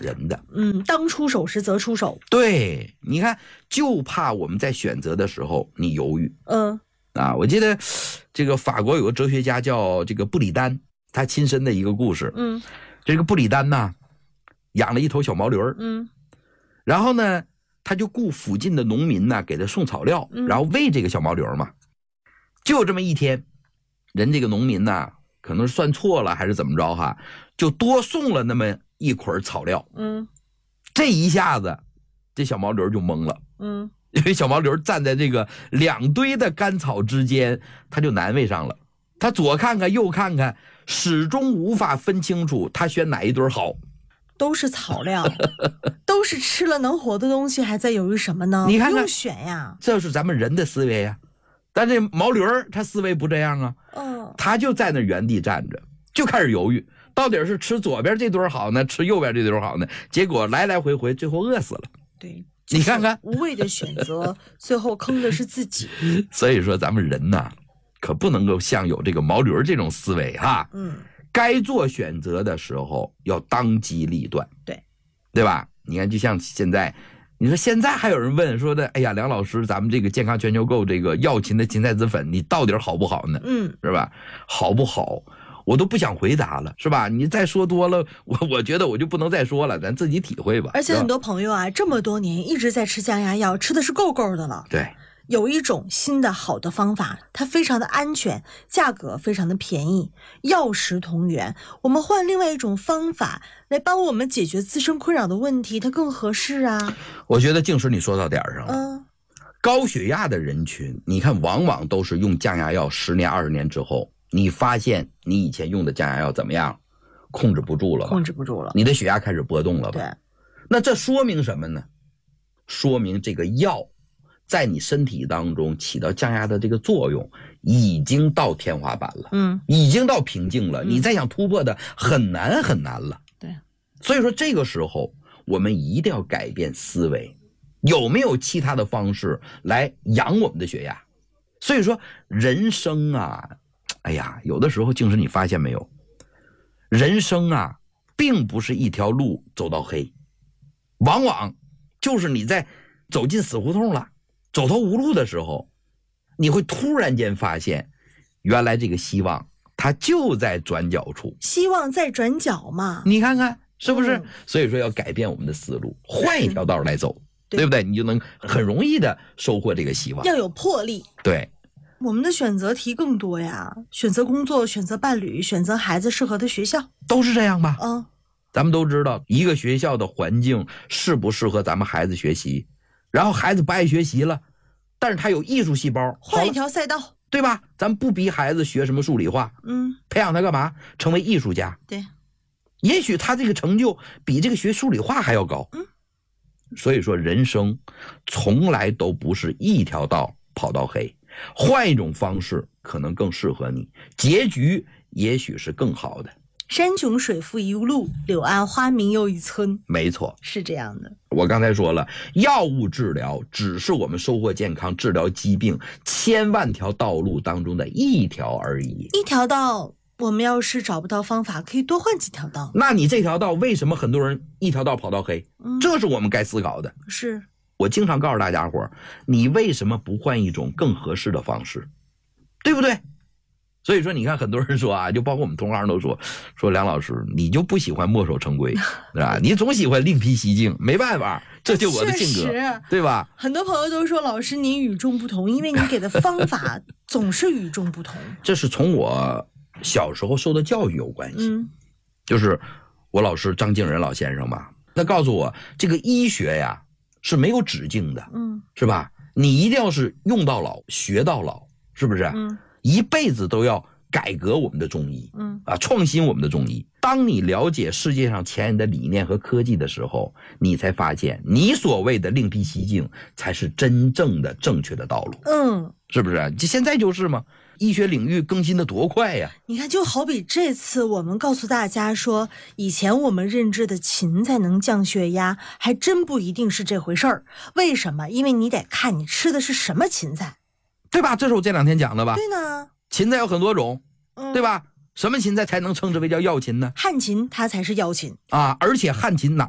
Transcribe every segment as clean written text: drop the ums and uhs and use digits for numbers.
人的。 当出手时则出手。 对，你看，就怕我们在选择的时候你犹豫。我记得这个法国有个哲学家叫这个布里丹，他亲身的一个故事。这个布里丹呢，养了一头小毛驴儿。然后呢，他就雇附近的农民呢给他送草料，然后喂这个小毛驴儿嘛。就这么一天，人这个农民呢，可能是算错了还是怎么着哈，就多送了那么一捆草料。这一下子，这小毛驴就懵了。因为小毛驴站在这个两堆的干草之间，他就难为上了。他左看看右看看，始终无法分清楚他选哪一堆好。 都是草料，都是吃了能活的东西，还在犹豫什么呢？ 你看看， 不用选呀， 这是咱们人的思维呀。但这毛驴他思维不这样啊。他就在那原地站着，就开始犹豫，到底是吃左边这堆好呢，吃右边这堆好呢？结果来来回回，最后饿死了。 对。 你看看， 无谓的选择，最后坑的是自己。 所以说，咱们人呐，可不能够像有这个毛驴这种思维哈。该做选择的时候要当机立断。对吧？你看，就像现在，你说现在还有人问说的，哎呀，梁老师，咱们这个健康全球购这个药秦的芹菜籽粉，你到底好不好呢？是吧？好不好？我都不想回答了，是吧？你再说多了，我觉得我就不能再说了，咱自己体会吧。 而且很多朋友啊，这么多年一直在吃降压药，吃的是够够的了。 对， 有一种新的好的方法，它非常的安全，价格非常的便宜，药食同源。我们换另外一种方法来帮我们解决自身困扰的问题，它更合适啊。 我觉得静时你说到点上了。高血压的人群，你看往往都是用降压药10年20年之后，你发现你以前用的降压药怎么样？控制不住了吧？ 控制不住了， 你的血压开始波动了吧？ 对。 那这说明什么呢？说明这个药在你身体当中起到降压的这个作用已经到天花板了。已经到瓶颈了。你再想突破的很难很难了。 对。 所以说这个时候我们一定要改变思维，有没有其他的方式来养我们的血压？所以说人生啊，哎呀，有的时候静时你发现没有，人生啊并不是一条路走到黑，往往就是你在走进死胡同了，走投无路的时候，你会突然间发现原来这个希望它就在转角处。 希望在转角嘛， 你看看是不是？所以说要改变我们的思路，换一条道来走，对不对？你就能很容易的收获这个希望。 要有魄力。 对， 我们的选择题更多呀，选择工作，选择伴侣，选择孩子适合的学校， 都是这样吧？ 咱们都知道一个学校的环境适不适合咱们孩子学习，然后孩子不爱学习了，但是他有艺术细胞， 换一条赛道， 对吧？咱们不逼孩子学什么数理化，培养他干嘛？成为艺术家。 对， 也许他这个成就比这个学数理化还要高。所以说人生从来都不是一条道跑到黑，换一种方式可能更适合你，结局也许是更好的。 山穷水复疑无路，柳暗花明又一村。 没错， 是这样的。 我刚才说了，药物治疗只是我们收获健康、治疗疾病千万条道路当中的一条而已。 一条道，我们要是找不到方法，可以多换几条道。 那你这条道为什么很多人一条道跑到黑？这是我们该思考的。 是。 我经常告诉大家伙，你为什么不换一种更合适的方式？对不对？所以说你看很多人说啊，就包括我们同行都说梁老师你就不喜欢墨守成规，对吧？你总喜欢另辟蹊径，没办法，这就我的性格，对吧？ 很多朋友都说老师您与众不同，因为你给的方法总是与众不同。 这是从我小时候受的教育有关系。就是我老师张敬仁老先生嘛，他告诉我这个医学呀是没有止境的，是吧？你一定要是用到老学到老，是不是？一辈子都要改革我们的中医，创新我们的中医。当你了解世界上前人的理念和科技的时候，你才发现你所谓的另辟蹊径才是真正的正确的道路。是不是？现在就是嘛，医学领域更新的多快呀！ 你看，就好比这次我们告诉大家说，以前我们认知的芹菜能降血压，还真不一定是这回事儿。为什么？因为你得看你吃的是什么芹菜。 对吧？这是我这2天讲的吧？ 对呢。 芹菜有很多种，对吧？什么芹菜才能称之为叫药芹呢？ 旱芹它才是药芹啊！而且旱芹哪儿的最好？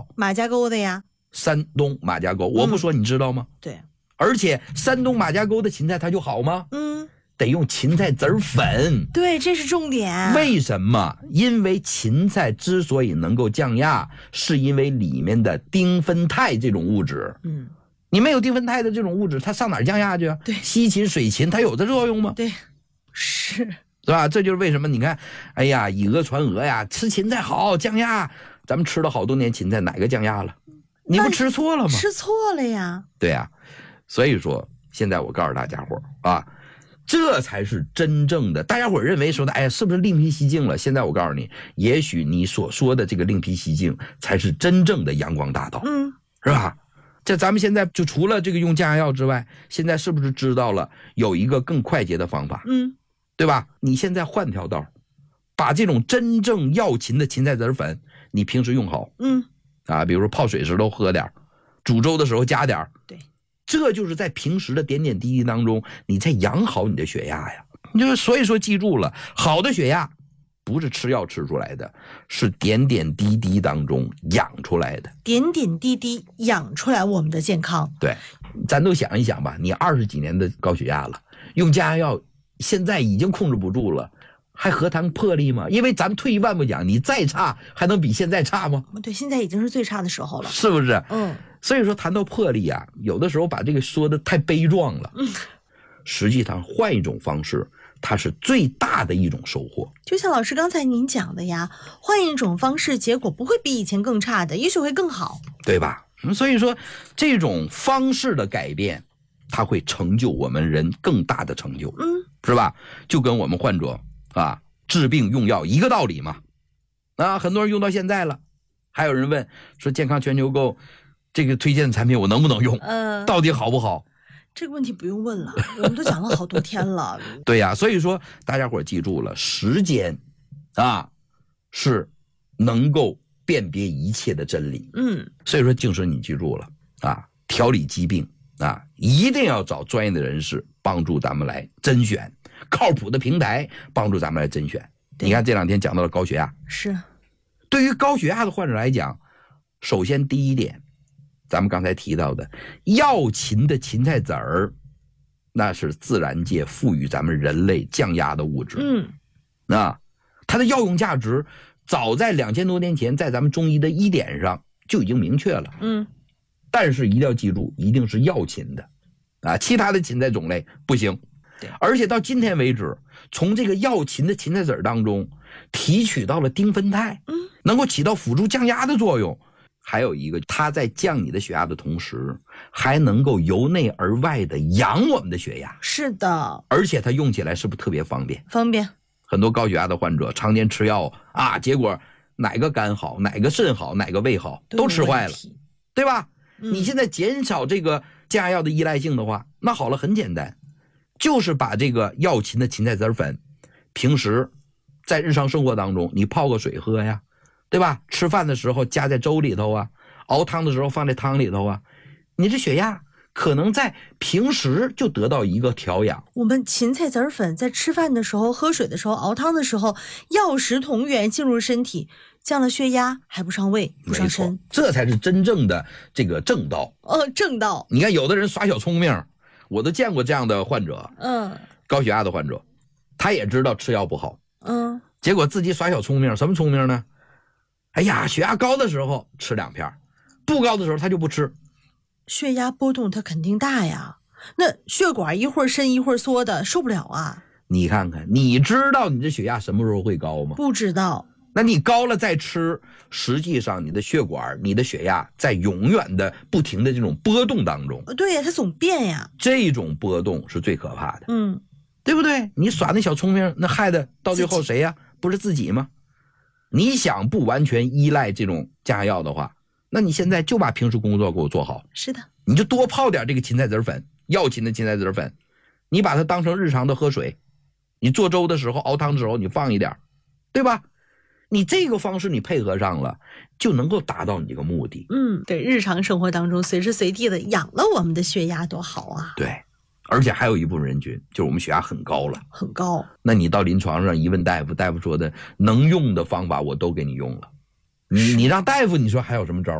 好？ 马家沟的呀。 山东马家沟，我不说你知道吗？ 对。 而且山东马家沟的芹菜它就好吗？得用芹菜籽粉。 对，这是重点。 为什么？因为芹菜之所以能够降压，是因为里面的丁酚酞这种物质。你没有丁酚酞的这种物质，它上哪儿降压去啊？ 对， 西芹、水芹，它有这作用吗？ 对，是吧？这就是为什么你看，哎呀，以讹传讹呀，吃芹菜好降压。咱们吃了好多年芹菜，哪个降压了？你不吃错了吗？ 吃错了呀。 对呀，所以说现在我告诉大家伙啊，这才是真正的。大家伙认为说的，哎呀，是不是另辟蹊径了？现在我告诉你，也许你所说的这个另辟蹊径，才是真正的阳光大道，是吧？这咱们现在就除了这个用降压药之外，现在是不是知道了有一个更快捷的方法？对吧？你现在换条道，把这种真正药芹的芹菜籽粉，你平时用好，比如说泡水时候喝点，煮粥的时候加点， 对， 这就是在平时的点点滴滴当中，你在养好你的血压呀。就是所以说记住了，好的血压不是吃药吃出来的，是点点滴滴当中养出来的。 点点滴滴养出来我们的健康。 对，咱都想一想吧，你20几年的高血压了，用降压药现在已经控制不住了，还何谈魄力吗？因为咱们退一万步讲，你再差还能比现在差吗？ 对，现在已经是最差的时候了， 是不是？所以说谈到魄力啊，有的时候把这个说的太悲壮了。实际上换一种方式，它是最大的一种收获。 就像老师刚才您讲的呀，换一种方式，结果不会比以前更差的，也许会更好， 对吧？所以说这种方式的改变，它会成就我们人更大的成就，是吧？就跟我们患者治病用药一个道理嘛。很多人用到现在了，还有人问说健康全球购这个推荐的产品我能不能用？到底好不好？ 这个问题不用问了，我们都讲了好多天了。 对呀，所以说大家伙记住了，时间是能够辨别一切的真理。所以说静师你记住了调理疾病一定要找专业的人士帮助咱们来甄选，靠谱的平台帮助咱们来甄选。你看这2天讲到了高血压， 是对于高血压的患者来讲，首先第一点，咱们刚才提到的药芹的芹菜籽儿，那是自然界赋予咱们人类降压的物质。它的药用价值早在2000多年前在咱们中医的医典上就已经明确了。但是一定要记住，一定是药芹的其他的芹菜种类不行。而且到今天为止，从这个药芹的芹菜籽当中提取到了丁酚酞，能够起到辅助降压的作用。还有一个，它在降你的血压的同时，还能够由内而外的养我们的血压。 是的， 而且它用起来是不是特别方便？ 方便。 很多高血压的患者常年吃药结果哪个肝好，哪个肾好，哪个胃好，都吃坏了，对吧？你现在减少这个降压药的依赖性的话，那好了，很简单，就是把这个药芹的芹菜籽粉，平时在日常生活当中，你泡个水喝呀。对吧？吃饭的时候加在粥里头熬汤的时候放在汤里头你这血压可能在平时就得到一个调养。 我们芹菜籽粉在吃饭的时候、喝水的时候、熬汤的时候，药食同源进入身体，降了血压还不伤胃不伤身， 这才是真正的这个正道。 正道。 你看有的人耍小聪明，我都见过这样的患者，高血压的患者，他也知道吃药不好，结果自己耍小聪明。什么聪明呢？哎呀，血压高的时候吃2片，不高的时候他就不吃。 血压波动它肯定大呀，那血管一会儿伸一会儿缩的，受不了你看看，你知道你的血压什么时候会高吗？ 不知道。 那你高了再吃，实际上你的血管、你的血压在永远的不停的这种波动当中。 对呀，它总变呀。 这种波动是最可怕的。对不对？你耍那小聪明，那害的到最后谁呀？不是自己吗？你想不完全依赖这种降压药的话，那你现在就把平时工作给我做好。 是的， 你就多泡点这个芹菜籽粉，药芹的芹菜籽粉，你把它当成日常的喝水，你做粥的时候、熬汤的时候你放一点，对吧？你这个方式你配合上了，就能够达到你这个目的。 对，日常生活当中随时随地的养了我们的血压多好啊。 对，而且还有一部分人群，就是我们血压很高了， 很高。那你到临床上一问大夫，大夫说的能用的方法我都给你用了，你让大夫你说还有什么招？